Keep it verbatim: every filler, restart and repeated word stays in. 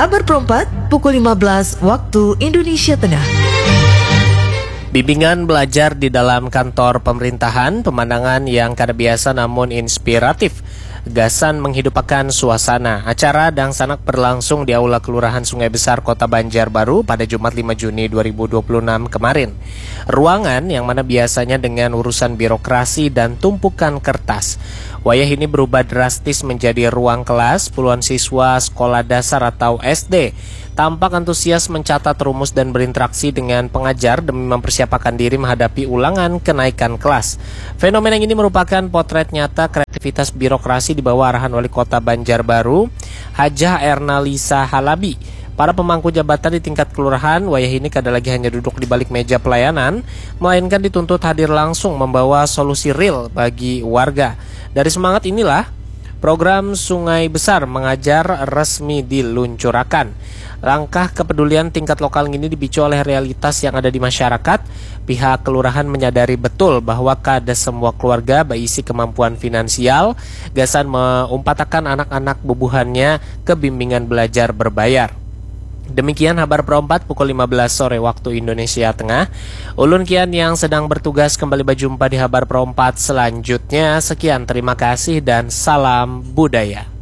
Kabar Perempat, pukul lima belas waktu Indonesia Tengah. Bimbingan belajar di dalam kantor pemerintahan, pemandangan yang kada biasa namun inspiratif. Gasan menghidupkan suasana. Acara Dangsanak berlangsung di Aula Kelurahan Sungai Besar, Kota Banjarbaru pada Jumat lima Juni dua ribu dua puluh enam kemarin. Ruangan yang mana biasanya dengan urusan birokrasi dan tumpukan kertas, wayah ini berubah drastis menjadi ruang kelas. Puluhan siswa sekolah dasar atau S D tampak antusias mencatat rumus dan berinteraksi dengan pengajar demi mempersiapkan diri menghadapi ulangan kenaikan kelas. Fenomena ini merupakan potret nyata kreativitas birokrasi di bawah arahan Wali Kota Banjarbaru, Hajah Erna Lisa Halabi. Para pemangku jabatan di tingkat kelurahan, wayah ini kada lagi hanya duduk di balik meja pelayanan, melainkan dituntut hadir langsung membawa solusi real bagi warga. Dari semangat inilah, program Sungai Besar Mengajar resmi diluncurkan. Langkah kepedulian tingkat lokal ini dipicu oleh realitas yang ada di masyarakat. Pihak kelurahan menyadari betul bahwa kada semua keluarga berisi kemampuan finansial. Gasan mengumpatakan anak-anak bubuhannya ke bimbingan belajar berbayar. Demikian kabar Perempat pukul lima belas sore waktu Indonesia Tengah. Ulun kian yang sedang bertugas kembali berjumpa di kabar Perempat selanjutnya. Sekian, terima kasih dan salam budaya.